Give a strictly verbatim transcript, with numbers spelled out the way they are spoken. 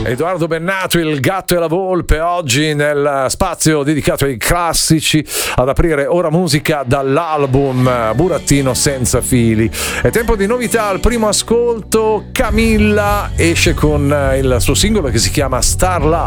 Edoardo Bennato, il gatto e la volpe, oggi nel spazio dedicato ai classici, ad aprire ora musica dall'album Burattino senza fili. È tempo di novità, al primo ascolto Camilla esce con il suo singolo che si chiama Starlight.